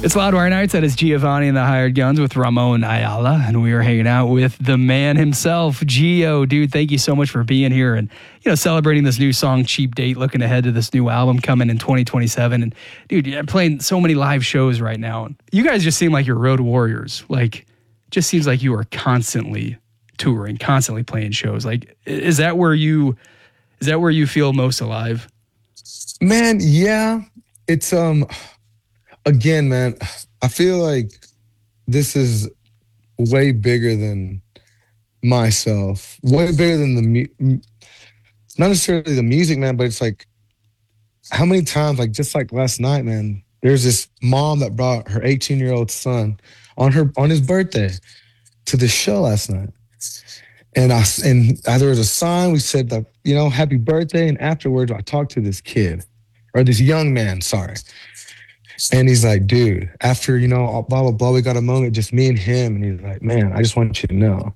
It's Loudwire Nights. That is Giovanni and the Hired Guns with Ramon Ayala. And we are hanging out with the man himself, Gio. Dude, thank you so much for being here and, celebrating this new song, Cheap Date, looking ahead to this new album coming in 2027. And, dude, I'm playing so many live shows right now. You guys just seem like you're road warriors. Like, just seems like you are constantly touring, constantly playing shows. Like, is that where you feel most alive? Man, yeah. It's, again, man, I feel like this is way bigger than myself, way bigger than not necessarily the music, man, but it's like how many times, like just like last night, man, there's this mom that brought her 18-year-old son on his birthday to the show last night. And there was a sign, we said that, happy birthday. And afterwards I talked to this kid or this young man, sorry. And he's like, dude, after, blah, blah, blah, we got a moment, just me and him. And he's like, man, I just want you to know